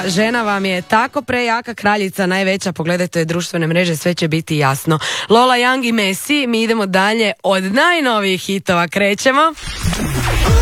žena vam je tako prejaka, kraljica najveća, pogledajte društvene mreže, sve će biti jasno. Lola Young i Messi, mi idemo dalje, od najnovijih hitova krećemo.